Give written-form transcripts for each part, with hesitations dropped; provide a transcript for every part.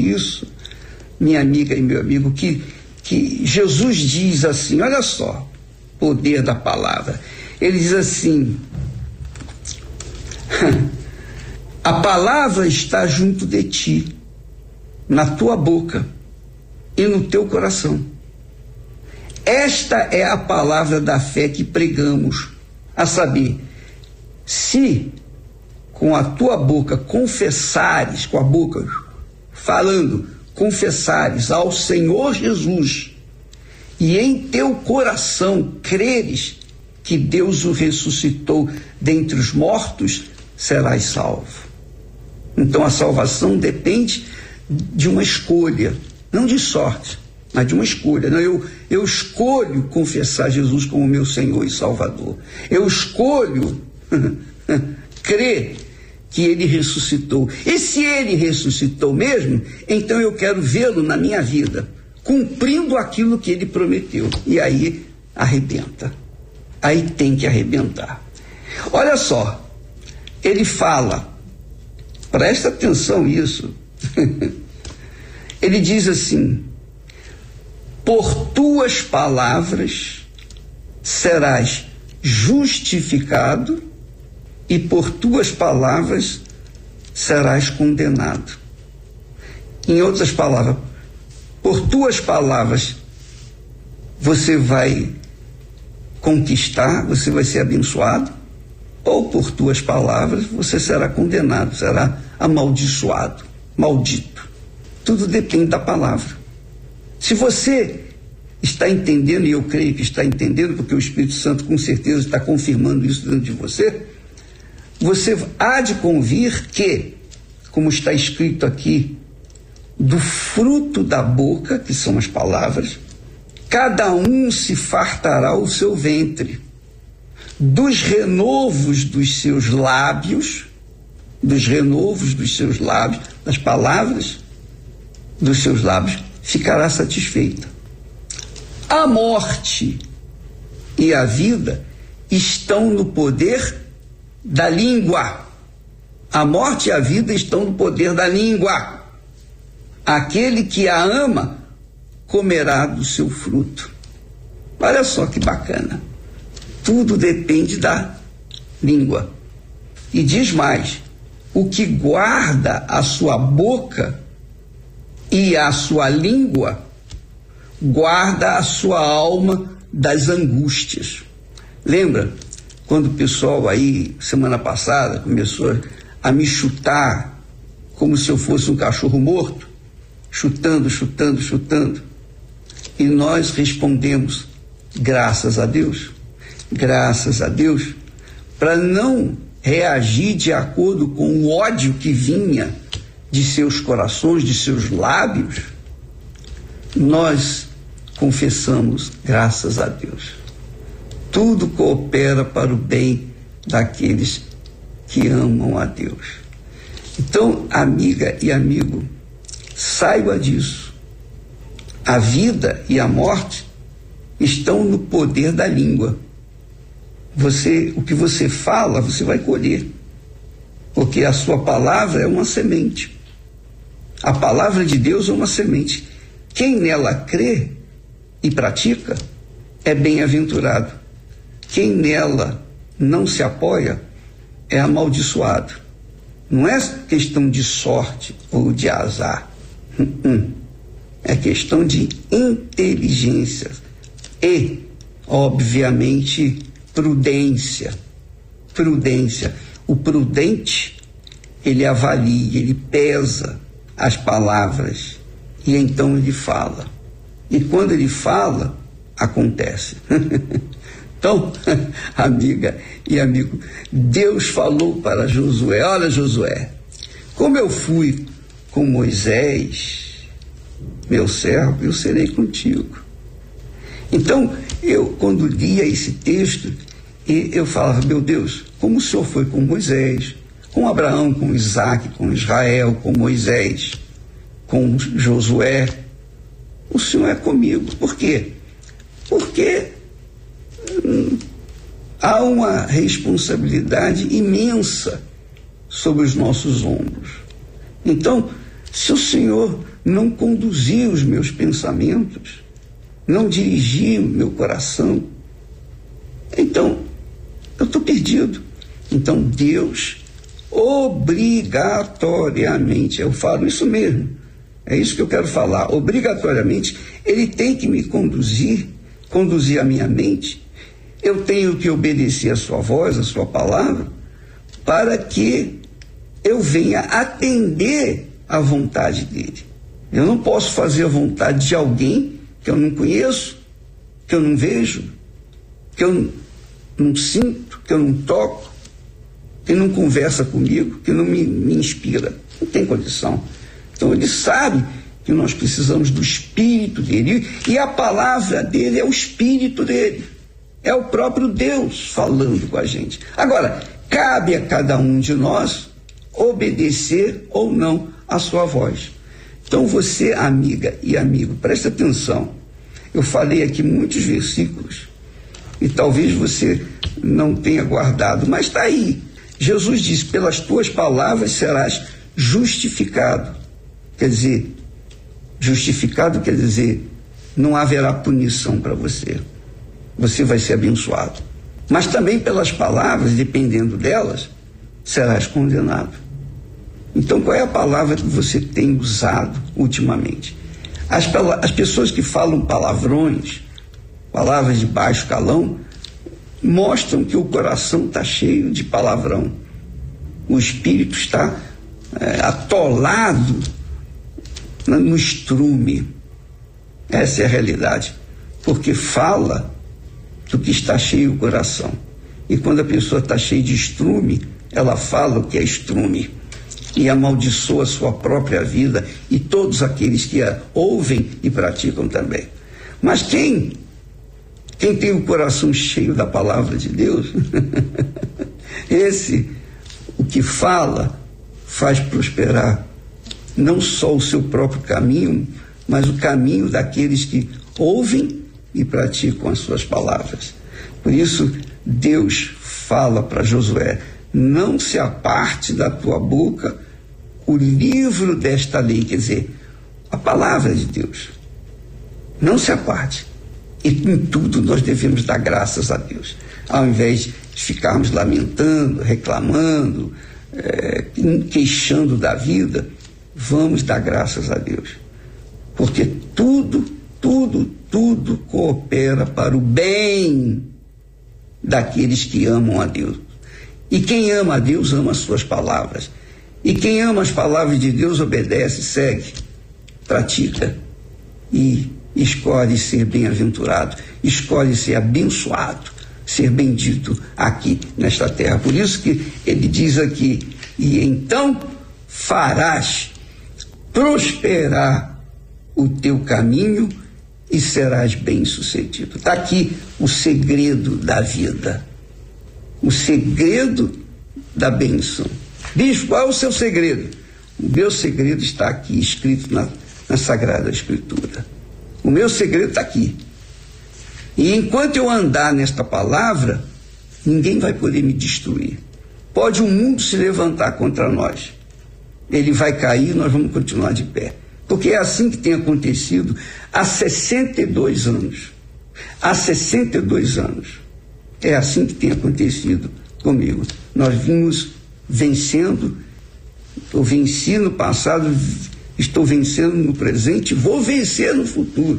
isso, minha amiga e meu amigo, que Jesus diz assim, olha só, poder da palavra. Ele diz assim: a palavra está junto de ti, na tua boca e no teu coração. Esta é a palavra da fé que pregamos, a saber, se com a tua boca confessares, com a boca falando, confessares ao Senhor Jesus e em teu coração creres que Deus o ressuscitou dentre os mortos, serás salvo. Então a salvação depende de uma escolha, não de sorte, mas de uma escolha. Não, eu escolho confessar Jesus como meu Senhor e Salvador. Eu escolho crer que Ele ressuscitou. E se Ele ressuscitou mesmo, então eu quero vê-lo na minha vida, cumprindo aquilo que Ele prometeu. E aí arrebenta. Aí tem que arrebentar. Olha só, Ele fala, presta atenção nisso. Ele diz assim: por tuas palavras serás justificado e por tuas palavras serás condenado. Em outras palavras, por tuas palavras você vai conquistar, você vai ser abençoado, ou por tuas palavras você será condenado, será amaldiçoado, maldito. Tudo depende da palavra. Se você está entendendo, e eu creio que está entendendo, porque o Espírito Santo com certeza está confirmando isso dentro de você, você há de convir que, como está escrito aqui, do fruto da boca, que são as palavras, cada um se fartará o seu ventre, dos renovos dos seus lábios, das palavras dos seus lábios, ficará satisfeita. A morte e a vida estão no poder da língua. A morte e a vida estão no poder da língua. Aquele que a ama comerá do seu fruto. Olha só que bacana. Tudo depende da língua. E diz mais: o que guarda a sua boca e a sua língua, guarda a sua alma das angústias. Lembra quando o pessoal aí, semana passada, começou a me chutar como se eu fosse um cachorro morto? Chutando. E nós respondemos, graças a Deus, para não reagir de acordo com o ódio que vinha de seus corações, de seus lábios, nós confessamos, graças a Deus. Tudo coopera para o bem daqueles que amam a Deus. Então, amiga e amigo, saiba disso. A vida e a morte estão no poder da língua. O que você fala, você vai colher, porque a sua palavra é uma semente. A palavra de Deus é uma semente. Quem nela crê e pratica é bem-aventurado. Quem nela não se apoia é amaldiçoado. Não é questão de sorte ou de azar. É questão de inteligência e, obviamente, prudência. O prudente, ele avalia, ele pesa as palavras e então ele fala. E quando ele fala, acontece. Então, amiga e amigo, Deus falou para Josué: olha, Josué, como eu fui com Moisés, meu servo, eu serei contigo. Então, eu, quando lia esse texto, eu falava: meu Deus, como o Senhor foi com Moisés, com Abraão, com Isaac, com Israel, com Moisés, com Josué, o Senhor é comigo. Por quê? Porque há uma responsabilidade imensa sobre os nossos ombros. Então, se o Senhor não conduzir os meus pensamentos, não dirigir o meu coração, então eu estou perdido. Então Deus, obrigatoriamente, eu falo isso mesmo, é isso que eu quero falar, obrigatoriamente, Ele tem que me conduzir a minha mente, eu tenho que obedecer a sua voz, a sua palavra, para que eu venha atender à vontade dele. Eu não posso fazer a vontade de alguém que eu não conheço, que eu não vejo, que eu não sinto, que eu não toco, que não conversa comigo, que não me inspira. Não tem condição. Então ele sabe que nós precisamos do Espírito dele, e a palavra dele é o Espírito dele, é o próprio Deus falando com a gente. Agora, cabe a cada um de nós obedecer ou não a sua voz. Então você, amiga e amigo, preste atenção. Eu falei aqui muitos versículos e talvez você não tenha guardado, mas está aí. Jesus disse: pelas tuas palavras serás justificado. Quer dizer, justificado quer dizer, não haverá punição para você. Você vai ser abençoado. Mas também pelas palavras, dependendo delas, serás condenado. Então, qual é a palavra que você tem usado ultimamente? As pessoas que falam palavrões, palavras de baixo calão, mostram que o coração está cheio de palavrão. O espírito está atolado no estrume. Essa é a realidade. Porque fala do que está cheio o coração. E quando a pessoa está cheia de estrume, ela fala o que é estrume. E amaldiçoa a sua própria vida e todos aqueles que a ouvem e praticam também. Mas quem tem o coração cheio da palavra de Deus, esse, o que fala, faz prosperar não só o seu próprio caminho, mas o caminho daqueles que ouvem e praticam as suas palavras. Por isso, Deus fala para Josué: não se aparte da tua boca o livro desta lei, quer dizer, a palavra de Deus. Não se aparte. E em tudo nós devemos dar graças a Deus. Ao invés de ficarmos lamentando, reclamando, queixando da vida, vamos dar graças a Deus. Porque tudo coopera para o bem daqueles que amam a Deus. E quem ama a Deus ama as suas palavras. E quem ama as palavras de Deus obedece, segue, pratica e escolhe ser bem-aventurado, escolhe ser abençoado, ser bendito aqui nesta terra. Por isso que ele diz aqui: e então farás prosperar o teu caminho e serás bem-sucedido. Está aqui o segredo da vida, o segredo da bênção. Bispo, qual é o seu segredo? O meu segredo está aqui, escrito na Sagrada Escritura. O meu segredo está aqui. E enquanto eu andar nesta palavra, ninguém vai poder me destruir. Pode o mundo se levantar contra nós. Ele vai cair, nós vamos continuar de pé. Porque é assim que tem acontecido há 62 anos. Há 62 anos. É assim que tem acontecido comigo. Nós vimos vencendo, eu venci no passado, estou vencendo no presente, vou vencer no futuro.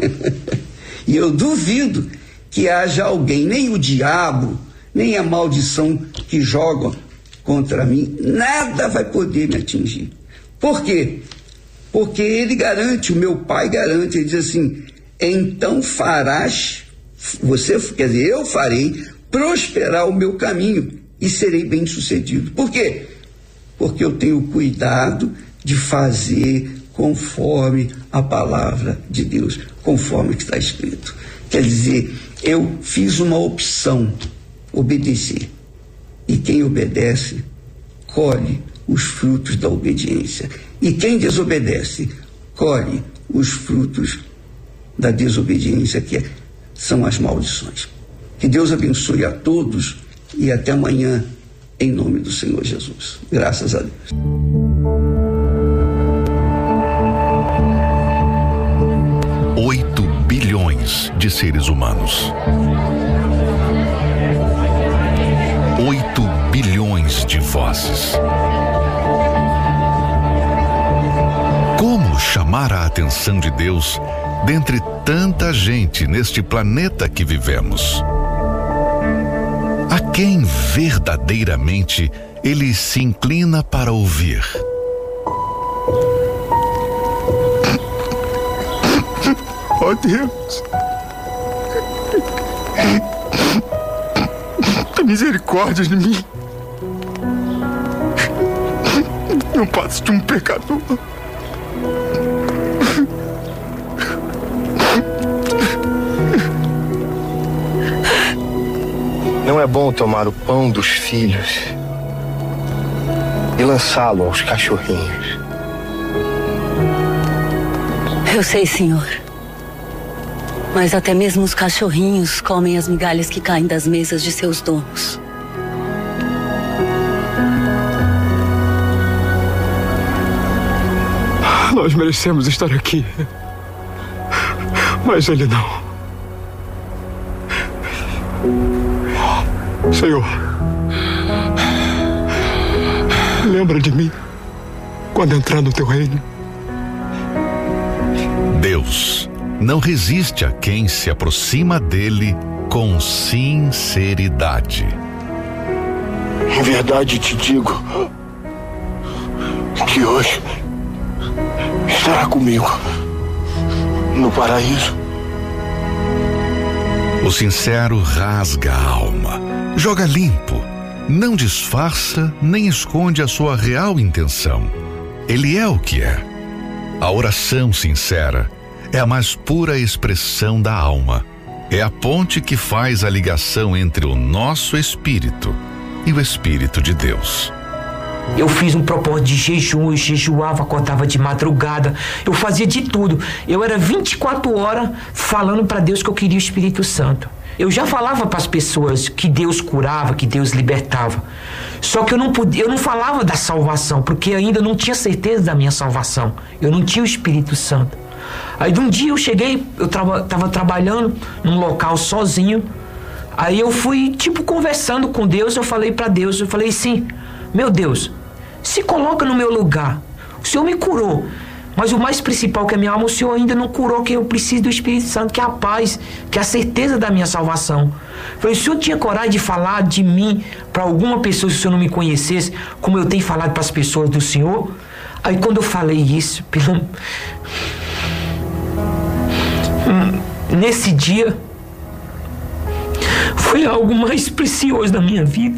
E eu duvido que haja alguém, nem o diabo, nem a maldição que jogam contra mim, nada vai poder me atingir. Por quê? Porque ele garante, o meu pai garante, ele diz assim: então farás, você, quer dizer, eu farei prosperar o meu caminho e serei bem-sucedido. Por quê? Porque eu tenho cuidado de fazer conforme a palavra de Deus, conforme o que está escrito. Quer dizer, eu fiz uma opção, obedecer. E quem obedece, colhe os frutos da obediência. E quem desobedece, colhe os frutos da desobediência, que são as maldições. Que Deus abençoe a todos e até amanhã, em nome do Senhor Jesus. Graças a Deus. seres humanos. 8 bilhões de vozes. Como chamar a atenção de Deus dentre tanta gente neste planeta que vivemos? A quem verdadeiramente Ele se inclina para ouvir? Ó Deus, tem misericórdia de mim. Eu passo de um pecador. Não é bom tomar o pão dos filhos e lançá-lo aos cachorrinhos. Eu sei, Senhor. Mas até mesmo os cachorrinhos comem as migalhas que caem das mesas de seus donos. Nós merecemos estar aqui, mas ele não. Senhor, lembra de mim quando entrar no teu reino. Deus não resiste a quem se aproxima dele com sinceridade. Em verdade te digo que hoje estará comigo no paraíso. O sincero rasga a alma, joga limpo, não disfarça nem esconde a sua real intenção. Ele é o que é. A oração sincera é a mais pura expressão da alma. É a ponte que faz a ligação entre o nosso espírito e o Espírito de Deus. Eu fiz um propósito de jejum, eu jejuava, acordava de madrugada, eu fazia de tudo. Eu era 24 horas falando para Deus que eu queria o Espírito Santo. Eu já falava para as pessoas que Deus curava, que Deus libertava. Só que eu não falava da salvação, porque ainda não tinha certeza da minha salvação. Eu não tinha o Espírito Santo. Aí de um dia eu cheguei, eu tava trabalhando num local sozinho. Aí eu fui, conversando com Deus, eu falei para Deus, eu falei assim: meu Deus, se coloca no meu lugar. O Senhor me curou, mas o mais principal que é a minha alma, o Senhor ainda não curou, que eu preciso do Espírito Santo, que é a paz, que é a certeza da minha salvação. Eu falei: o Senhor tinha coragem de falar de mim para alguma pessoa, se o Senhor não me conhecesse, como eu tenho falado para as pessoas do Senhor? Aí quando eu falei isso, nesse dia, foi algo mais precioso da minha vida.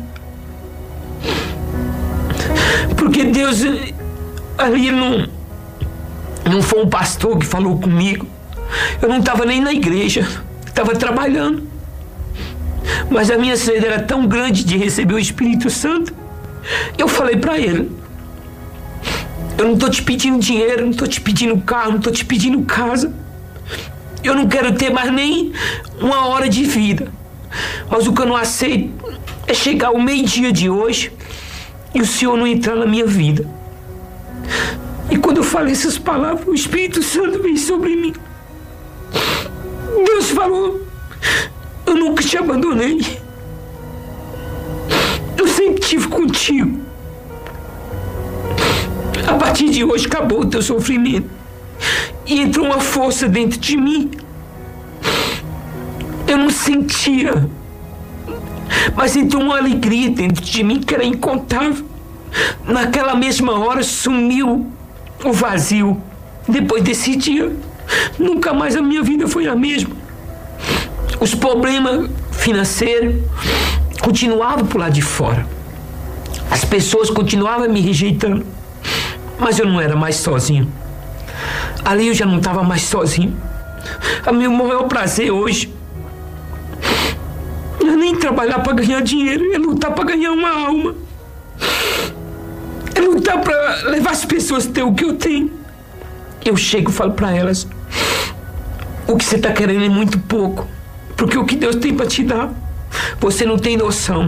Porque Deus, ali não foi um pastor que falou comigo. Eu não estava nem na igreja, estava trabalhando. Mas a minha sede era tão grande de receber o Espírito Santo. Eu falei para ele: eu não estou te pedindo dinheiro, não estou te pedindo carro, não estou te pedindo casa. Eu não quero ter mais nem uma hora de vida. Mas o que eu não aceito é chegar ao meio-dia de hoje e o Senhor não entrar na minha vida. E quando eu falei essas palavras, o Espírito Santo veio sobre mim. Deus falou: eu nunca te abandonei. Eu sempre estive contigo. A partir de hoje acabou o teu sofrimento. E entrou uma força dentro de mim. Eu não sentia, mas entrou uma alegria dentro de mim que era incontável. Naquela mesma hora sumiu o vazio. Depois desse dia, nunca mais a minha vida foi a mesma. Os problemas financeiros continuavam por lá de fora. As pessoas continuavam me rejeitando. Mas eu não era mais sozinho. Ali eu já não estava mais sozinho. O meu maior prazer hoje não é nem trabalhar para ganhar dinheiro, é lutar para ganhar uma alma. É lutar para levar as pessoas a ter o que eu tenho. Eu chego e falo para elas: o que você está querendo é muito pouco, porque o que Deus tem para te dar, você não tem noção.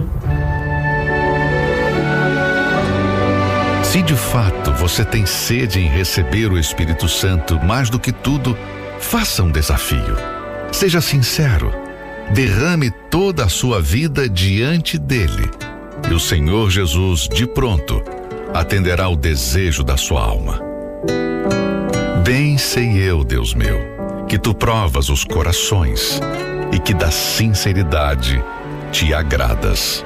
Se de fato você tem sede em receber o Espírito Santo mais do que tudo, faça um desafio. Seja sincero. Derrame toda a sua vida diante dele. E o Senhor Jesus, de pronto, atenderá o desejo da sua alma. Bem sei eu, Deus meu, que tu provas os corações e que da sinceridade te agradas.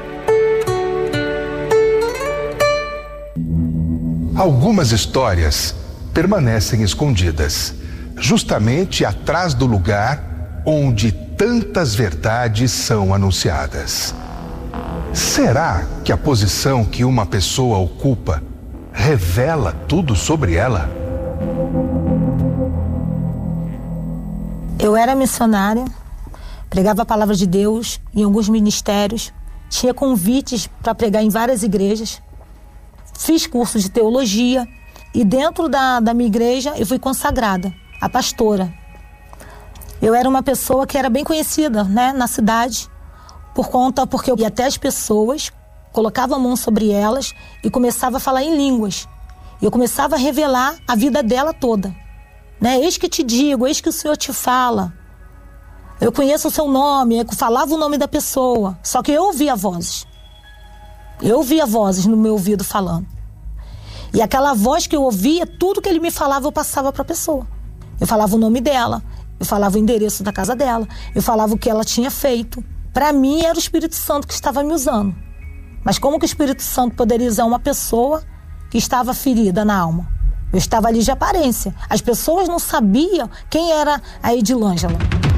Algumas histórias permanecem escondidas, justamente atrás do lugar onde tantas verdades são anunciadas. Será que a posição que uma pessoa ocupa revela tudo sobre ela? Eu era missionária, pregava a palavra de Deus em alguns ministérios, tinha convites para pregar em várias igrejas, fiz curso de teologia e dentro da minha igreja eu fui consagrada, a pastora. Eu era uma pessoa que era bem conhecida, né, na cidade, porque eu ia até as pessoas, colocava a mão sobre elas e começava a falar em línguas. Eu começava a revelar a vida dela toda. Né? Eis que te digo, eis que o Senhor te fala. Eu conheço o seu nome, eu falava o nome da pessoa. Só que eu ouvia vozes. Eu ouvia vozes no meu ouvido falando. E aquela voz que eu ouvia, tudo que ele me falava, eu passava para a pessoa. Eu falava o nome dela, eu falava o endereço da casa dela, eu falava o que ela tinha feito. Para mim era o Espírito Santo que estava me usando. Mas como que o Espírito Santo poderia usar uma pessoa que estava ferida na alma? Eu estava ali de aparência. As pessoas não sabiam quem era a Edilângela.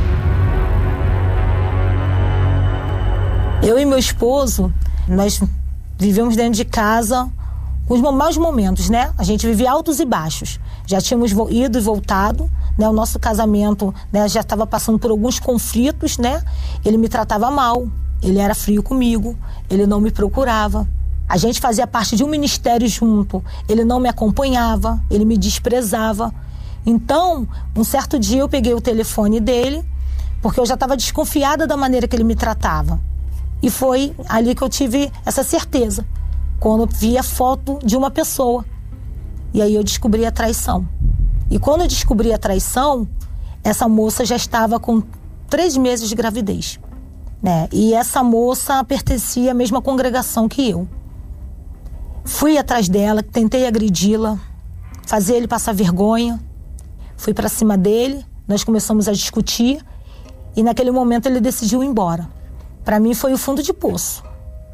Eu e meu esposo, nós vivemos dentro de casa com os maus momentos, né? A gente vivia altos e baixos. Já tínhamos ido e voltado, né? O nosso casamento, né, já estava passando por alguns conflitos, né? Ele me tratava mal, ele era frio comigo, ele não me procurava. A gente fazia parte de um ministério junto, ele não me acompanhava, ele me desprezava. Então, um certo dia eu peguei o telefone dele, porque eu já estava desconfiada da maneira que ele me tratava. E foi ali que eu tive essa certeza, quando eu vi a foto de uma pessoa. E aí eu descobri a traição. E quando eu descobri a traição, essa moça já estava com 3 meses de gravidez, né? E essa moça pertencia à mesma congregação que eu. Fui atrás dela, tentei agredi-la, fazer ele passar vergonha. Fui para cima dele, nós começamos a discutir e naquele momento ele decidiu ir embora. Para mim foi o fundo de poço.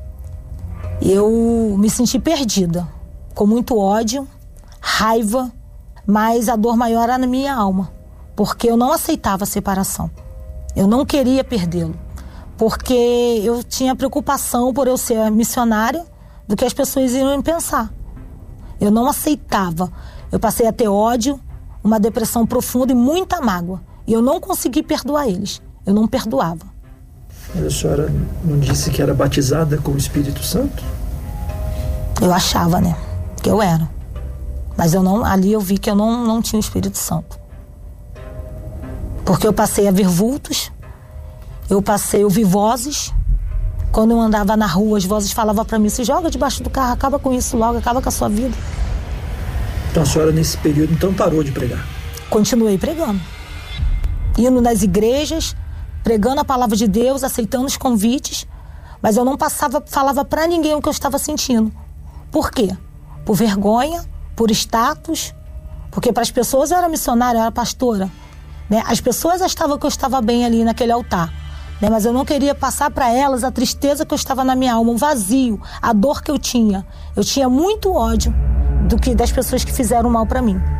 Eu me senti perdida, com muito ódio, raiva, mas a dor maior era na minha alma, porque eu não aceitava a separação. Eu não queria perdê-lo, porque eu tinha preocupação por eu ser missionária do que as pessoas iriam pensar. Eu não aceitava. Eu passei a ter ódio, uma depressão profunda e muita mágoa. E eu não consegui perdoar eles. Eu não perdoava. Mas a senhora não disse que era batizada com o Espírito Santo? Eu achava, né? Que eu era. Mas eu não, ali eu vi que eu não tinha o Espírito Santo. Porque eu passei a ver vultos, eu vi vozes. Quando eu andava na rua, as vozes falavam para mim: se joga debaixo do carro, acaba com isso logo, acaba com a sua vida. Então a senhora nesse período então parou de pregar? Continuei pregando. Indo nas igrejas, pregando a palavra de Deus, aceitando os convites, mas eu não falava para ninguém o que eu estava sentindo. Por quê? Por vergonha, por status, porque para as pessoas eu era missionária, eu era pastora, né? As pessoas achavam que eu estava bem ali naquele altar, né? Mas eu não queria passar para elas a tristeza que eu estava na minha alma, um vazio, a dor que eu tinha. Eu tinha muito ódio das pessoas que fizeram mal para mim.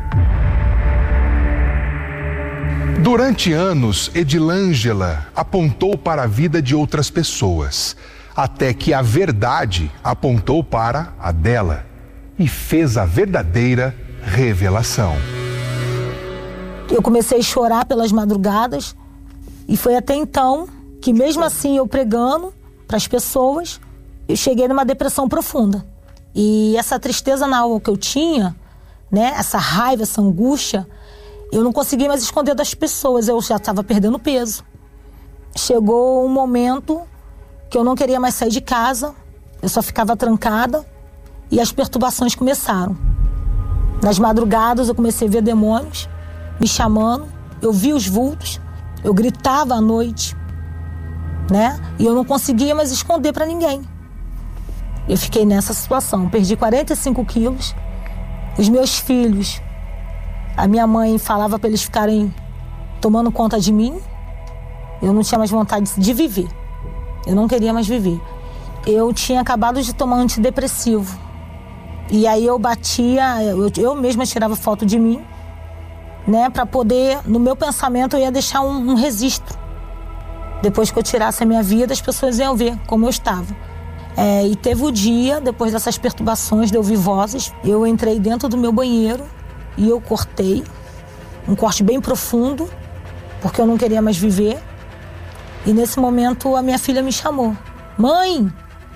Durante anos, Edilângela apontou para a vida de outras pessoas, até que a verdade apontou para a dela e fez a verdadeira revelação. Eu comecei a chorar pelas madrugadas e foi até então que, mesmo assim, eu pregando para as pessoas, eu cheguei numa depressão profunda. E essa tristeza na alma que eu tinha, né, essa raiva, essa angústia, eu não conseguia mais esconder das pessoas, eu já estava perdendo peso. Chegou um momento que eu não queria mais sair de casa, eu só ficava trancada e as perturbações começaram. Nas madrugadas eu comecei a ver demônios me chamando, eu vi os vultos Eu gritava à noite, né? E eu não conseguia mais esconder para ninguém. Eu fiquei nessa situação. Perdi 45 quilos. Os meus filhos, a minha mãe falava para eles ficarem tomando conta de mim. Eu não tinha mais vontade de viver. Eu não queria mais viver. Eu tinha acabado de tomar antidepressivo. E aí eu batia, eu mesma tirava foto de mim, né? Para poder, no meu pensamento, eu ia deixar um registro. Depois que eu tirasse a minha vida, as pessoas iam ver como eu estava. E teve o dia, depois dessas perturbações de ouvir vozes, eu entrei dentro do meu banheiro e eu cortei, um corte bem profundo, porque eu não queria mais viver. E nesse momento a minha filha me chamou: mãe!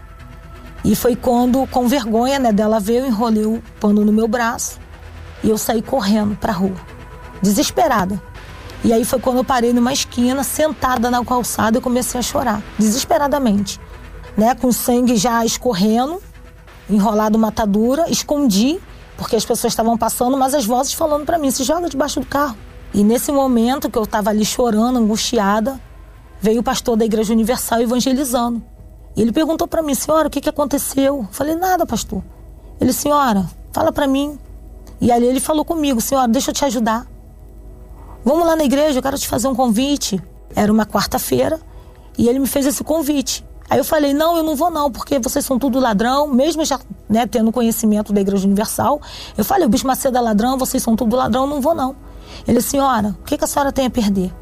E foi quando, com vergonha, né, dela ver, eu enrolei o pano no meu braço e eu saí correndo pra rua, desesperada. E aí foi quando eu parei numa esquina, sentada na calçada, e comecei a chorar, desesperadamente, né, com sangue já escorrendo, enrolado uma atadura. Escondi, porque as pessoas estavam passando, mas as vozes falando pra mim: se joga debaixo do carro. E nesse momento que eu tava ali chorando, angustiada, veio o pastor da Igreja Universal evangelizando. E ele perguntou pra mim: senhora, o que aconteceu? Eu falei: nada, pastor. Ele: senhora, fala pra mim. E ali ele falou comigo: senhora, deixa eu te ajudar. Vamos lá na igreja, eu quero te fazer um convite. Era uma quarta-feira e ele me fez esse convite. Aí eu falei: não, eu não vou não, porque vocês são tudo ladrão. Mesmo já, né, tendo conhecimento da Igreja Universal, eu falei: o Bispo Macedo é ladrão, vocês são tudo ladrão, não vou não. Ele: senhora, o que a senhora tem a perder?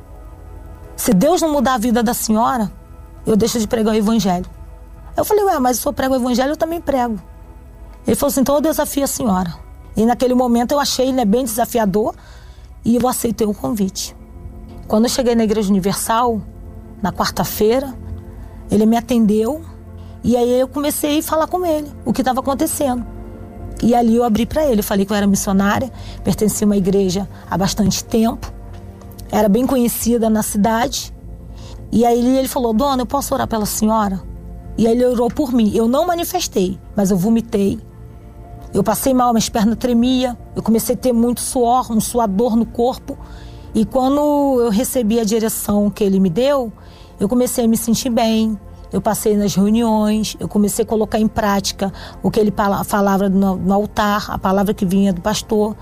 Se Deus não mudar a vida da senhora, eu deixo de pregar o evangelho. Eu falei: ué, mas se eu prego o evangelho, eu também prego. Ele falou assim: então eu desafio a senhora. E naquele momento eu achei, né, bem desafiador, e eu aceitei o convite. Quando eu cheguei na Igreja Universal, na quarta-feira, ele me atendeu e aí eu comecei a falar com ele o que estava acontecendo. E ali eu abri para ele, eu falei que eu era missionária, pertencia a uma igreja há bastante tempo, era bem conhecida na cidade. E aí ele falou: dona, eu posso orar pela senhora? E aí ele orou por mim. Eu não manifestei, mas eu vomitei. Eu passei mal, minhas pernas tremiam. Eu comecei a ter muito suor, um suador no corpo. E quando eu recebi a direção que ele me deu, eu comecei a me sentir bem. Eu passei nas reuniões, eu comecei a colocar em prática o que ele falava no altar, a palavra que vinha do pastor.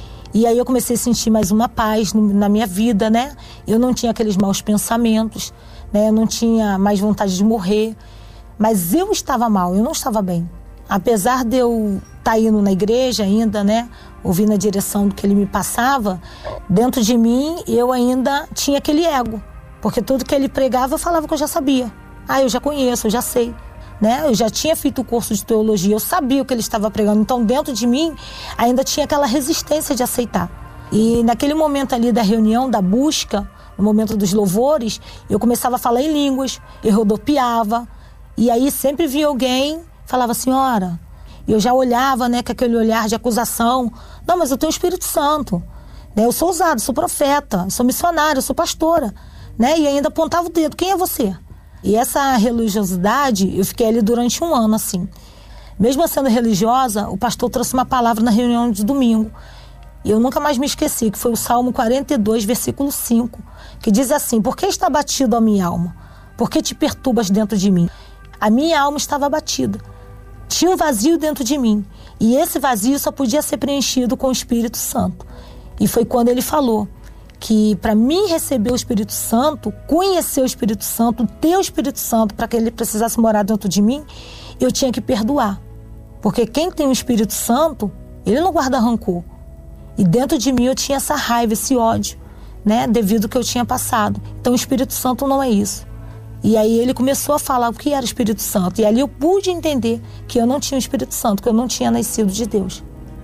E aí eu comecei a sentir mais uma paz na minha vida, né? Eu não tinha aqueles maus pensamentos, né? Eu não tinha mais vontade de morrer. Mas eu estava mal, eu não estava bem. Apesar de eu estar indo na igreja ainda, né, ouvindo a direção do que ele me passava, dentro de mim eu ainda tinha aquele ego. Porque tudo que ele pregava eu falava que eu já sabia. Eu já conheço, eu já sei. Né? Eu já tinha feito o curso de teologia, eu sabia o que ele estava pregando. Então dentro de mim ainda tinha aquela resistência de aceitar. E naquele momento ali da reunião, da busca, no momento dos louvores, eu começava a falar em línguas, eu rodopiava. E aí sempre via alguém, falava: senhora, eu já olhava, né, com aquele olhar de acusação: não, mas eu tenho o Espírito Santo, né? Eu sou ousado, sou profeta, sou missionária, sou pastora, né? E ainda apontava o dedo: quem é você? E essa religiosidade, eu fiquei ali durante 1 ano, assim. Mesmo sendo religiosa, o pastor trouxe uma palavra na reunião de domingo. E eu nunca mais me esqueci, que foi o Salmo 42, versículo 5, que diz assim: por que está batido a minha alma? Por que te perturbas dentro de mim? A minha alma estava abatida. Tinha um vazio dentro de mim. E esse vazio só podia ser preenchido com o Espírito Santo. E foi quando ele falou que para mim receber o Espírito Santo, conhecer o Espírito Santo, ter o Espírito Santo para que ele precisasse morar dentro de mim, eu tinha que perdoar. Porque quem tem o Espírito Santo, ele não guarda rancor. E dentro de mim eu tinha essa raiva, esse ódio, né, devido ao que eu tinha passado. Então o Espírito Santo não é isso. E aí ele começou a falar o que era o Espírito Santo. E ali eu pude entender que eu não tinha o Espírito Santo, que eu não tinha nascido de Deus.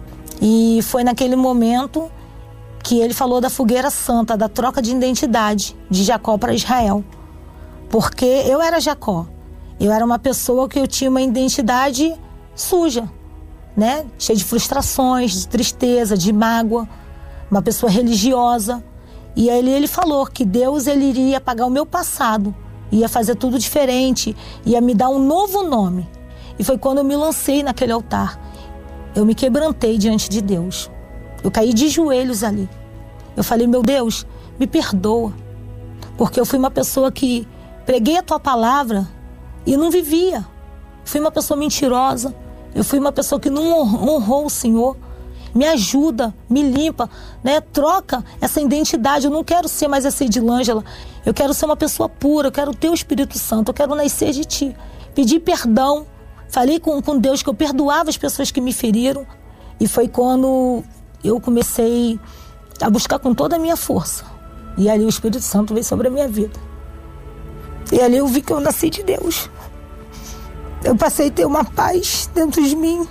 E foi naquele momento que ele falou da fogueira santa, da troca de identidade de Jacó para Israel. Porque eu era Jacó. Eu era uma pessoa que eu tinha uma identidade suja, né? Cheia de frustrações, de tristeza, de mágoa. Uma pessoa religiosa. E aí ele falou que Deus ele iria apagar o meu passado, ia fazer tudo diferente, ia me dar um novo nome. E foi quando eu me lancei naquele altar. Eu me quebrantei diante de Deus. Eu caí de joelhos ali. Eu falei: meu Deus, me perdoa. Porque eu fui uma pessoa que preguei a tua palavra e não vivia. Fui uma pessoa mentirosa. Eu fui uma pessoa que não honrou o Senhor. Me ajuda, me limpa, né? Troca essa identidade. Eu não quero ser mais essa Edilângela. Eu quero ser uma pessoa pura. Eu quero ter o Espírito Santo. Eu quero nascer de ti. Pedi perdão. Falei com Deus que eu perdoava as pessoas que me feriram. E foi quando eu comecei a buscar com toda a minha força. E ali o Espírito Santo veio sobre a minha vida. E ali eu vi que eu nasci de Deus. Eu passei a ter uma paz dentro de mim.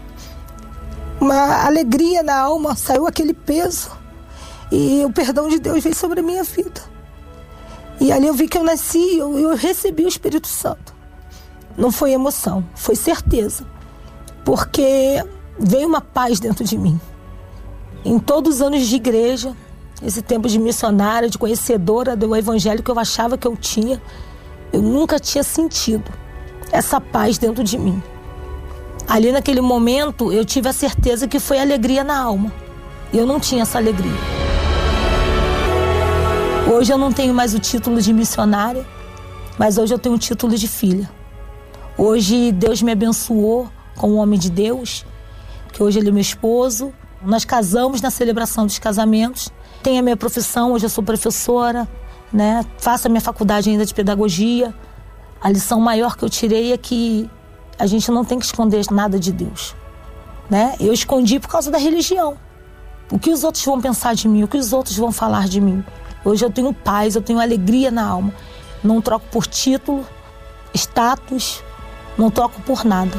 Uma alegria na alma. Saiu aquele peso. E o perdão de Deus veio sobre a minha vida. E ali eu vi que eu nasci, eu recebi o Espírito Santo. Não foi emoção, foi certeza. Porque veio uma paz dentro de mim. Em todos os anos de igreja, esse tempo de missionária, de conhecedora do evangelho que eu achava que eu tinha, eu nunca tinha sentido essa paz dentro de mim. Ali naquele momento eu tive a certeza que foi alegria na alma. Eu não tinha essa alegria. Hoje eu não tenho mais o título de missionária, mas hoje eu tenho o título de filha. Hoje Deus me abençoou com um homem de Deus, que hoje ele é meu esposo. Nós casamos na celebração dos casamentos. Tenho a minha profissão, hoje eu sou professora, né? Faço a minha faculdade ainda de pedagogia. A lição maior que eu tirei é que a gente não tem que esconder nada de Deus, né? Eu escondi por causa da religião. O que os outros vão pensar de mim? O que os outros vão falar de mim? Hoje eu tenho paz, eu tenho alegria na alma. Não troco por título, status, não troco por nada.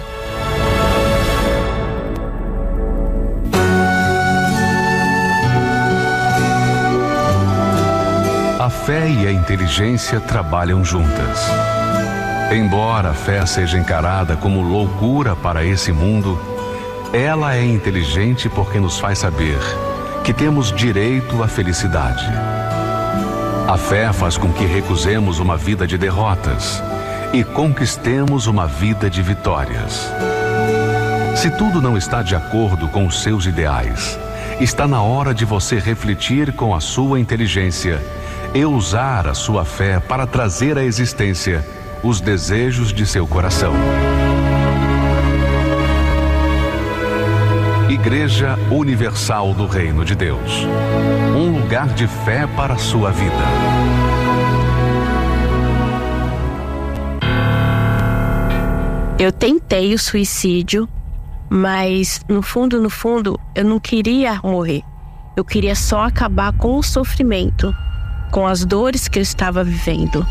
A fé e a inteligência trabalham juntas. Embora a fé seja encarada como loucura para esse mundo, ela é inteligente porque nos faz saber que temos direito à felicidade. A fé faz com que recusemos uma vida de derrotas e conquistemos uma vida de vitórias. Se tudo não está de acordo com os seus ideais, está na hora de você refletir com a sua inteligência e usar a sua fé para trazer à existência os desejos de seu coração. Igreja Universal do Reino de Deus. Um lugar de fé para a sua vida. Eu tentei o suicídio, mas no fundo, eu não queria morrer. Eu queria só acabar com o sofrimento, com as dores que eu estava vivendo.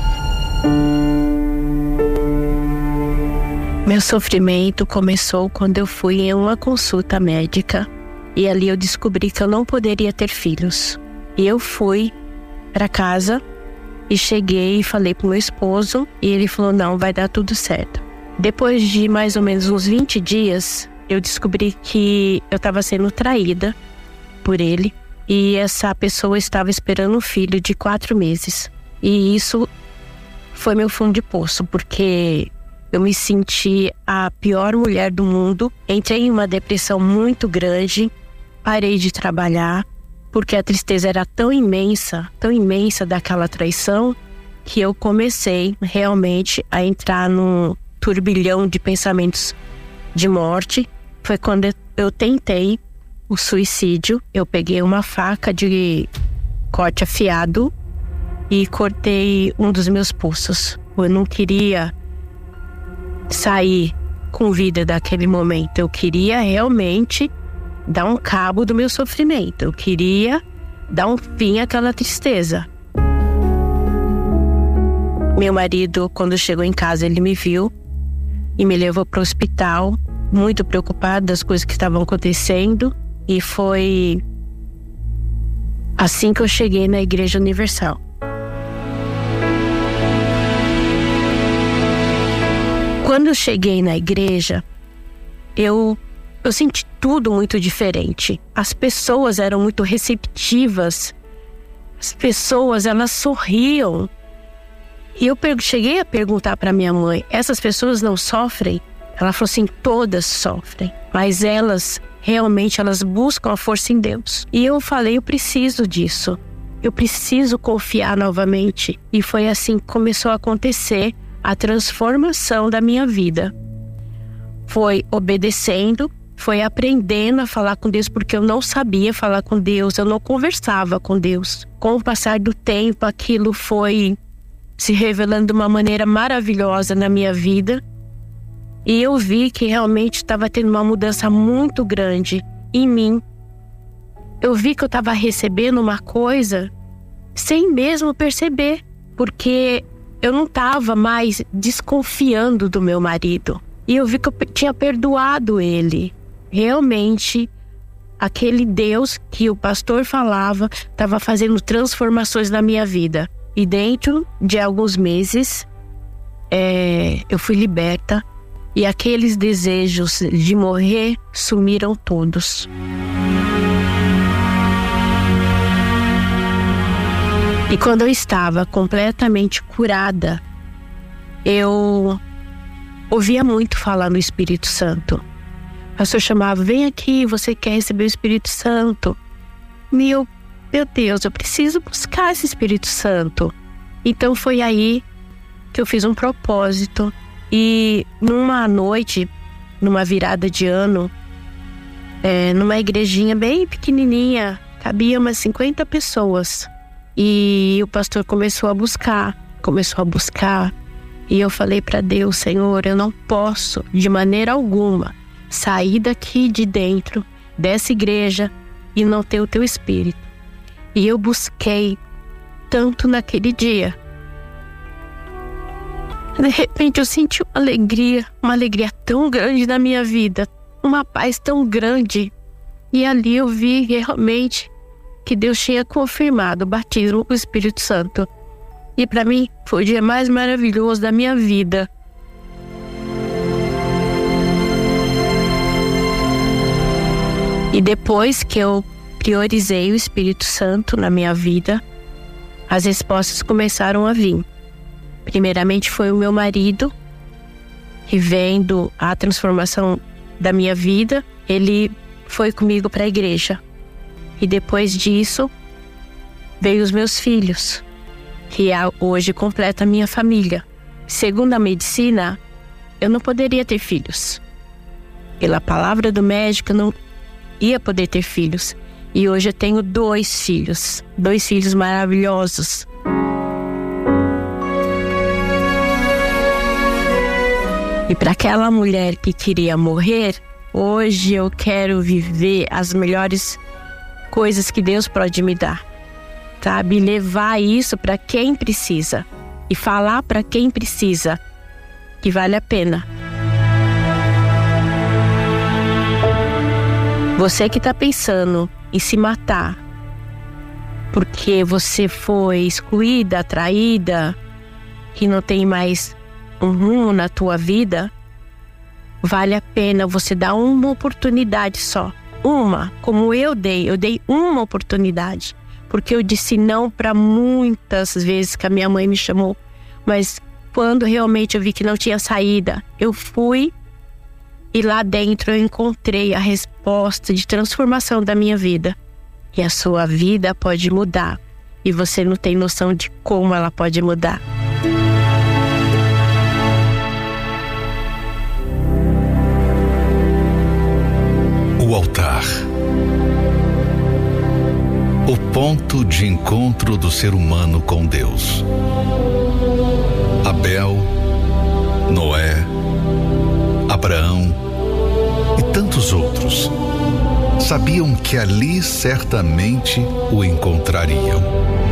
Meu sofrimento começou quando eu fui em uma consulta médica e ali eu descobri que eu não poderia ter filhos. E eu fui para casa e cheguei e falei pro meu esposo e ele falou: não, vai dar tudo certo. Depois de mais ou menos uns 20 dias, eu descobri que eu estava sendo traída por ele e essa pessoa estava esperando um filho de 4 meses. E isso foi meu fundo de poço, porque eu me senti a pior mulher do mundo. Entrei em uma depressão muito grande. Parei de trabalhar, porque a tristeza era tão imensa daquela traição, que eu comecei realmente a entrar num turbilhão de pensamentos de morte. Foi quando eu tentei o suicídio. Eu peguei uma faca de corte afiado e cortei um dos meus pulsos. Eu não queria sair com vida daquele momento. Eu queria realmente dar um cabo do meu sofrimento. Eu queria dar um fim àquela tristeza. Meu marido, quando chegou em casa, ele me viu e me levou para o hospital, muito preocupado das coisas que estavam acontecendo. E foi assim que eu cheguei na Igreja Universal. Quando eu cheguei na igreja, eu senti tudo muito diferente. As pessoas eram muito receptivas. As pessoas, elas sorriam. E eu cheguei a perguntar para minha mãe: essas pessoas não sofrem? Ela falou assim: todas sofrem, mas elas realmente buscam a força em Deus. E eu falei: eu preciso disso. eu preciso confiar novamente. E foi assim que começou a acontecer a transformação da minha vida. Foi obedecendo, foi aprendendo a falar com Deus, porque eu não sabia falar com Deus, eu não conversava com Deus. Com o passar do tempo, aquilo foi se revelando de uma maneira maravilhosa na minha vida. E eu vi que realmente estava tendo uma mudança muito grande em mim. Eu vi que eu estava recebendo uma coisa sem mesmo perceber, porque eu não estava mais desconfiando do meu marido. E eu vi que eu tinha perdoado ele. Realmente, aquele Deus que o pastor falava estava fazendo transformações na minha vida. E dentro de alguns meses, eu fui liberta. E aqueles desejos de morrer sumiram todos. E quando eu estava completamente curada, eu ouvia muito falar no Espírito Santo. O pastor chamava: vem aqui, você quer receber o Espírito Santo? Meu Deus, eu preciso buscar esse Espírito Santo. Então foi aí que eu fiz um propósito. E numa noite, numa virada de ano, numa igrejinha bem pequenininha, cabia umas 50 pessoas. E o pastor começou a buscar. E eu falei para Deus: Senhor, eu não posso de maneira alguma sair daqui de dentro dessa igreja e não ter o teu Espírito. E eu busquei tanto naquele dia. De repente eu senti uma alegria tão grande na minha vida, uma paz tão grande. E ali eu vi realmente que Deus tinha confirmado o batismo com o Espírito Santo. E para mim foi o dia mais maravilhoso da minha vida. E depois que eu priorizei o Espírito Santo na minha vida, as respostas começaram a vir. Primeiramente foi o meu marido, que vendo a transformação da minha vida, ele foi comigo para a igreja. E depois disso, veio os meus filhos, que hoje completa a minha família. Segundo a medicina, eu não poderia ter filhos. Pela palavra do médico, eu não ia poder ter filhos. E hoje eu tenho 2 filhos maravilhosos. E para aquela mulher que queria morrer, hoje eu quero viver as melhores coisas que Deus pode me dar, sabe? Levar isso para quem precisa e falar para quem precisa que vale a pena. Você que está pensando em se matar porque você foi excluída, traída, que não tem mais um rumo na tua vida, vale a pena você dar uma oportunidade só. Uma, como eu dei uma oportunidade, porque eu disse não para muitas vezes que a minha mãe me chamou, mas quando realmente eu vi que não tinha saída, eu fui e lá dentro eu encontrei a resposta de transformação da minha vida. E a sua vida pode mudar, e você não tem noção de como ela pode mudar. O altar. O ponto de encontro do ser humano com Deus. Abel, Noé, Abraão e tantos outros sabiam que ali certamente o encontrariam.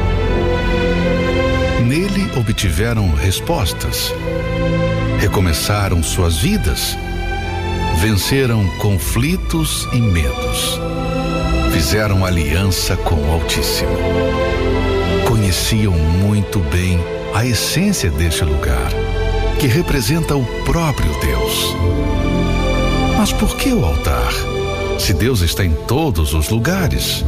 Nele obtiveram respostas, recomeçaram suas vidas, venceram conflitos e medos, fizeram aliança com o Altíssimo. Conheciam muito bem a essência deste lugar, que representa o próprio Deus. Mas por que o altar, se Deus está em todos os lugares?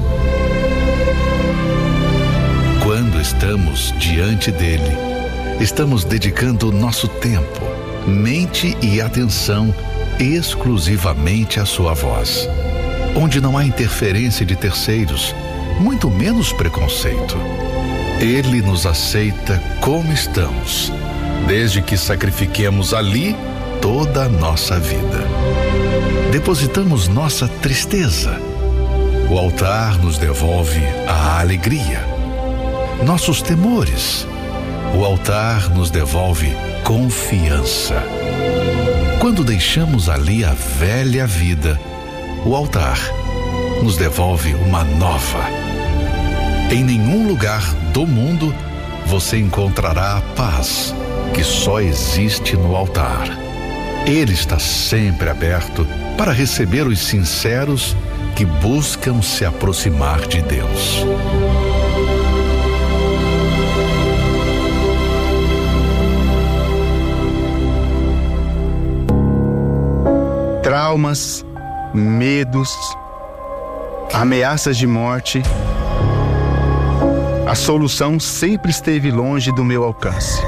Quando estamos diante dele, estamos dedicando nosso tempo, mente e atenção exclusivamente à sua voz, onde não há interferência de terceiros, muito menos preconceito. Ele nos aceita como estamos, desde que sacrifiquemos ali toda a nossa vida. Depositamos nossa tristeza. O altar nos devolve a alegria. Nossos temores. O altar nos devolve confiança. Quando deixamos ali a velha vida, o altar nos devolve uma nova. Em nenhum lugar do mundo você encontrará a paz que só existe no altar. Ele está sempre aberto para receber os sinceros que buscam se aproximar de Deus. Traumas, medos, ameaças de morte, a solução sempre esteve longe do meu alcance.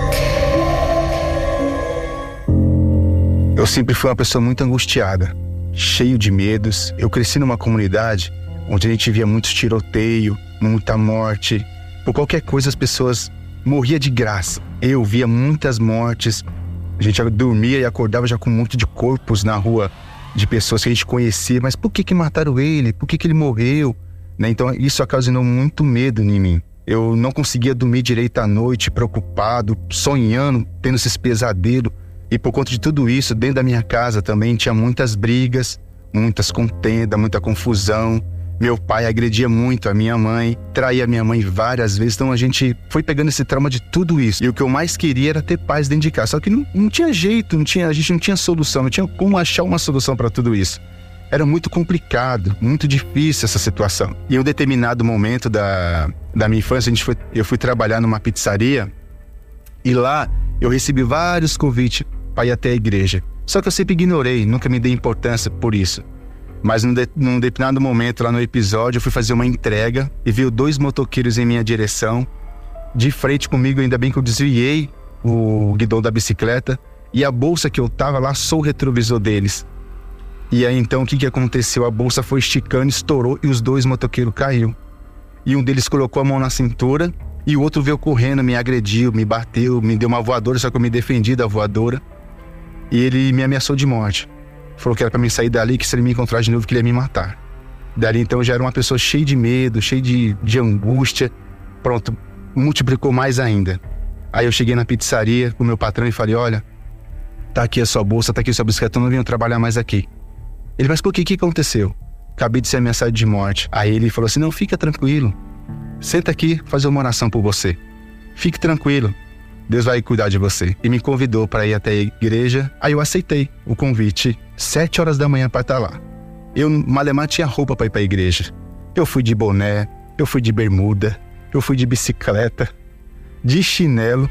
Eu sempre fui uma pessoa muito angustiada, cheio de medos. Eu cresci numa comunidade onde a gente via muitos tiroteios, muita morte. Por qualquer coisa as pessoas morriam de graça. Eu via muitas mortes. A gente dormia e acordava já com um monte de corpos na rua, de pessoas que a gente conhecia. Mas por que mataram ele? Por que ele morreu? Então isso ocasionou muito medo em mim. Eu não conseguia dormir direito à noite, preocupado, sonhando, tendo esses pesadelos. E por conta de tudo isso, dentro da minha casa também tinha muitas brigas, muitas contendas, muita confusão. Meu pai agredia muito a minha mãe, traía a minha mãe várias vezes. Então a gente foi pegando esse trauma de tudo isso. E o que eu mais queria era ter paz dentro de casa. Só que não tinha jeito, a gente não tinha solução, não tinha como achar uma solução para tudo isso. Era muito complicado, muito difícil essa situação. E em um determinado momento da minha infância, eu fui trabalhar numa pizzaria. E lá eu recebi vários convites para ir até a igreja. Só que eu sempre ignorei, nunca me dei importância por isso. Mas num determinado momento lá no episódio, eu fui fazer uma entrega e veio 2 motoqueiros em minha direção, de frente comigo. Ainda bem que eu desviei o guidão da bicicleta e a bolsa que eu tava lá sou o retrovisor deles. E aí então o que aconteceu? A bolsa foi esticando, estourou e os 2 motoqueiros caíram. E um deles colocou a mão na cintura e o outro veio correndo, me agrediu, me bateu, me deu uma voadora, só que eu me defendi da voadora. E ele me ameaçou de morte. Falou que era pra mim sair dali, que se ele me encontrar de novo, que ele ia me matar. Dali então eu já era uma pessoa cheia de medo, cheia de angústia. Pronto, multiplicou mais ainda. Aí eu cheguei na pizzaria com o meu patrão e falei: olha, tá aqui a sua bolsa, tá aqui a sua bicicleta, eu não venho trabalhar mais aqui. Ele: mas por que aconteceu? Acabei de ser ameaçado de morte. Aí ele falou assim: não, fica tranquilo. Senta aqui, fazer uma oração por você. Fique tranquilo. Deus vai cuidar de você. E me convidou para ir até a igreja. Aí eu aceitei o convite, 7 horas da manhã para estar lá. Eu, malemar, tinha roupa para ir para a igreja. Eu fui de boné, eu fui de bermuda, eu fui de bicicleta, de chinelo.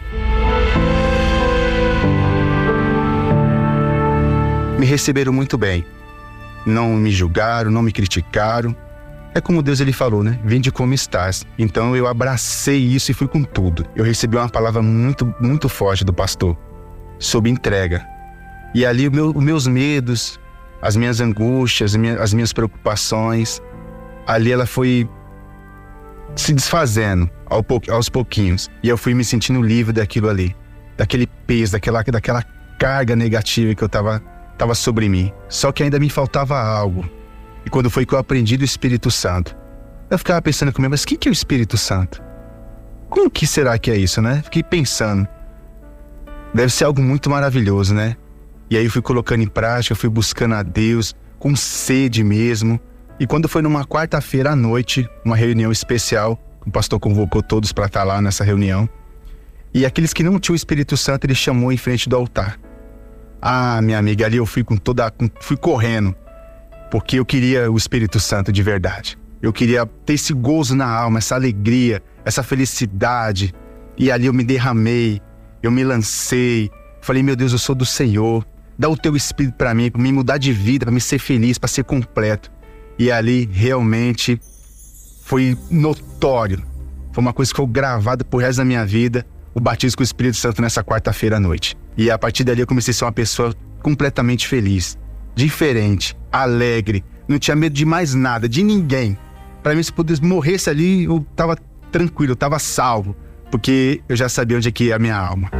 Me receberam muito bem. Não me julgaram, não me criticaram. É como Deus ele falou, né? Vinde como estás. Então eu abracei isso e fui com tudo. Eu recebi uma palavra muito, muito forte do pastor sobre entrega. E ali os meus medos, as minhas angústias, as minhas preocupações, ali ela foi se desfazendo aos pouquinhos. E eu fui me sentindo livre daquilo ali, daquele peso, daquela carga negativa que eu tava sobre mim. Só que ainda me faltava algo. E quando foi que eu aprendi do Espírito Santo, eu ficava pensando comigo: mas o que é o Espírito Santo? Como que será que é isso, né? Fiquei pensando. Deve ser algo muito maravilhoso, né? E aí eu fui colocando em prática, fui buscando a Deus, com sede mesmo. E quando foi numa quarta-feira à noite, uma reunião especial, o pastor convocou todos para estar lá nessa reunião. E aqueles que não tinham o Espírito Santo, ele chamou em frente do altar. Ah, minha amiga, ali eu fui fui correndo. Porque eu queria o Espírito Santo de verdade. Eu queria ter esse gozo na alma, essa alegria, essa felicidade. E ali eu me derramei, eu me lancei. Falei: meu Deus, eu sou do Senhor. Dá o teu Espírito para mim mudar de vida, para me ser feliz, para ser completo. E ali realmente foi notório. Foi uma coisa que ficou gravada pro resto da minha vida, o batismo com o Espírito Santo nessa quarta-feira à noite. E a partir dali eu comecei a ser uma pessoa completamente feliz. Diferente, alegre, não tinha medo de mais nada, de ninguém. Para mim, se eu pudesse morresse ali, eu tava tranquilo, eu tava salvo, porque eu já sabia onde é que ia a minha alma.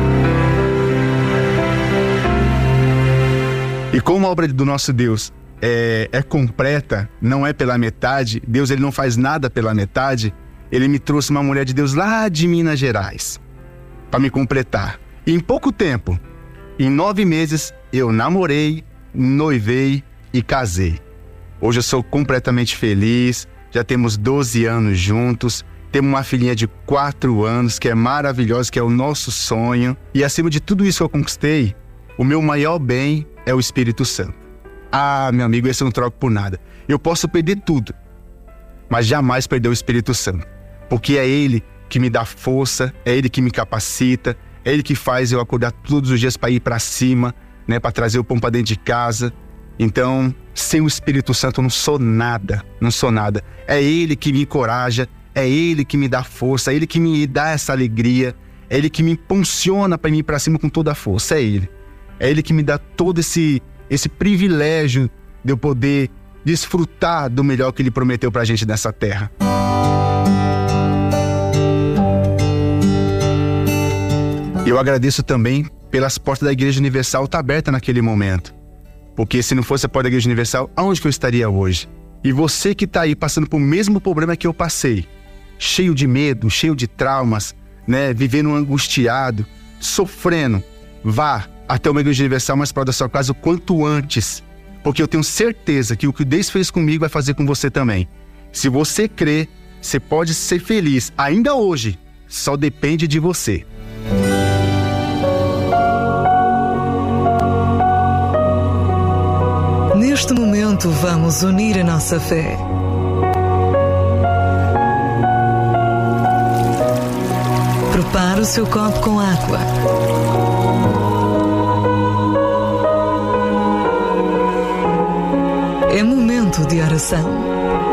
E como a obra do nosso Deus é completa, não é pela metade, Deus ele não faz nada pela metade, ele me trouxe uma mulher de Deus lá de Minas Gerais, para me completar. E em pouco tempo, em 9 meses, eu namorei, noivei e casei. Hoje eu sou completamente feliz, já temos 12 anos juntos, temos uma filhinha de 4 anos, que é maravilhosa, que é o nosso sonho. E acima de tudo isso que eu conquistei, o meu maior bem é o Espírito Santo. Ah, meu amigo, esse eu não troco por nada. Eu posso perder tudo, mas jamais perder o Espírito Santo. Porque é Ele que me dá força, é Ele que me capacita, é Ele que faz eu acordar todos os dias para ir para cima, né, para trazer o pão para dentro de casa. Então, sem o Espírito Santo eu não sou nada, não sou nada. É Ele que me encoraja, é Ele que me dá força, é Ele que me dá essa alegria, é Ele que me impulsiona para ir para cima com toda a força, é Ele. É Ele que me dá todo esse privilégio de eu poder desfrutar do melhor que Ele prometeu pra gente nessa terra. Eu agradeço também pelas portas da Igreja Universal estar aberta naquele momento. Porque se não fosse a porta da Igreja Universal, aonde que eu estaria hoje? E você que está aí passando por mesmo problema que eu passei, cheio de medo, cheio de traumas, né, vivendo angustiado, sofrendo, vá até uma Igreja Universal mais próxima da sua casa o quanto antes. Porque eu tenho certeza que o que Deus fez comigo vai fazer com você também. Se você crer, você pode ser feliz ainda hoje. Só depende de você. Neste momento, vamos unir a nossa fé. Prepare o seu copo com água. É momento de oração.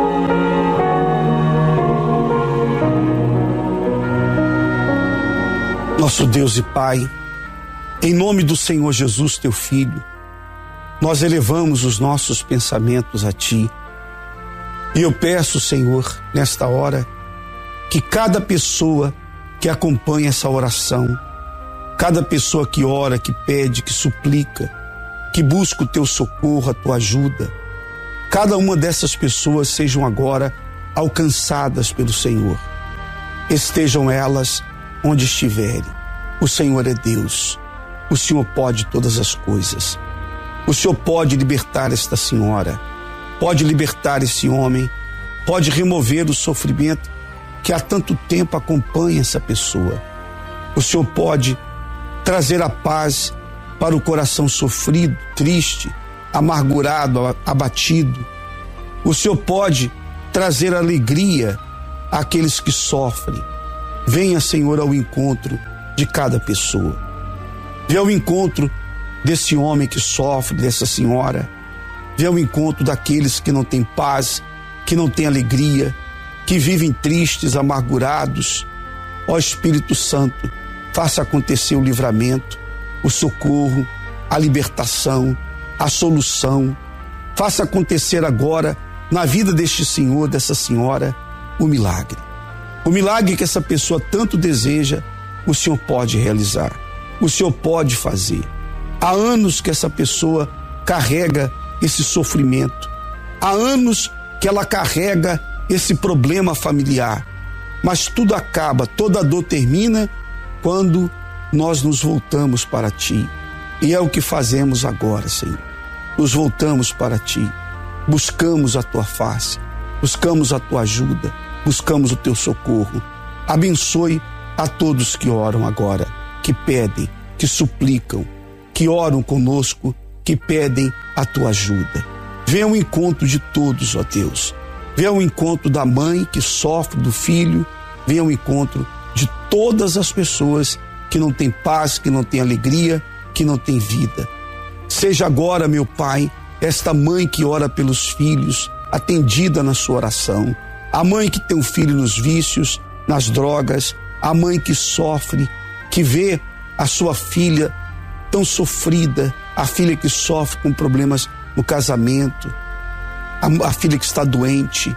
Nosso Deus e Pai, em nome do Senhor Jesus, teu Filho, nós elevamos os nossos pensamentos a Ti. E eu peço, Senhor, nesta hora, que cada pessoa que acompanha essa oração, cada pessoa que ora, que pede, que suplica, que busca o Teu socorro, a Tua ajuda, cada uma dessas pessoas sejam agora alcançadas pelo Senhor. Estejam elas onde estiverem. O Senhor é Deus. O Senhor pode todas as coisas. O Senhor pode libertar esta senhora, pode libertar esse homem, pode remover o sofrimento que há tanto tempo acompanha essa pessoa. O Senhor pode trazer a paz para o coração sofrido, triste, amargurado, abatido. O Senhor pode trazer alegria àqueles que sofrem. Venha, Senhor, ao encontro de cada pessoa. Venha ao encontro desse homem que sofre, dessa senhora. Venha ao encontro daqueles que não têm paz, que não têm alegria, que vivem tristes, amargurados. Ó Espírito Santo, faça acontecer o livramento, o socorro, a libertação, a solução. Faça acontecer agora, na vida deste senhor, dessa senhora, o milagre. O milagre que essa pessoa tanto deseja, o Senhor pode realizar. O Senhor pode fazer. Há anos que essa pessoa carrega esse sofrimento. Há anos que ela carrega esse problema familiar. Mas tudo acaba, toda dor termina quando nós nos voltamos para Ti. E é o que fazemos agora, Senhor. Nos voltamos para Ti. Buscamos a Tua face. Buscamos a Tua ajuda. Buscamos o Teu socorro. Abençoe a todos que oram agora, que pedem, que suplicam, que oram conosco, que pedem a Tua ajuda. Venha ao encontro de todos, ó Deus. Venha ao encontro da mãe que sofre do filho. Venha ao encontro de todas as pessoas que não têm paz, que não têm alegria, que não têm vida. Seja agora, meu Pai, esta mãe que ora pelos filhos, atendida na sua oração. A mãe que tem um filho nos vícios, nas drogas. A mãe que sofre, que vê a sua filha tão sofrida, a filha que sofre com problemas no casamento, a filha que está doente.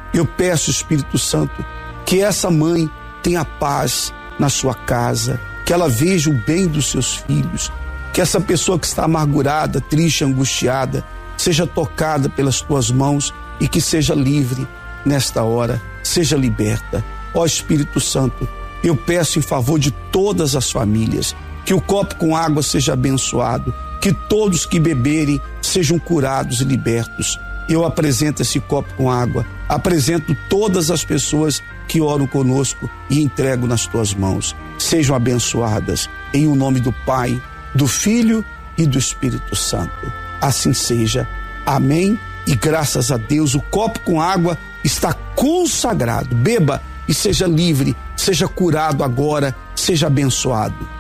Eu peço, Espírito Santo, que essa mãe tenha paz na sua casa, que ela veja o bem dos seus filhos, que essa pessoa que está amargurada, triste, angustiada, seja tocada pelas tuas mãos e que seja livre nesta hora, seja liberta. Ó Espírito Santo, eu peço em favor de todas as famílias, que o copo com água seja abençoado, que todos que beberem sejam curados e libertos. Eu apresento esse copo com água, apresento todas as pessoas que oram conosco e entrego nas tuas mãos. Sejam abençoadas em o nome do Pai, do Filho e do Espírito Santo. Assim seja. Amém. E graças a Deus, o copo com água está consagrado. Beba e seja livre, seja curado agora, seja abençoado.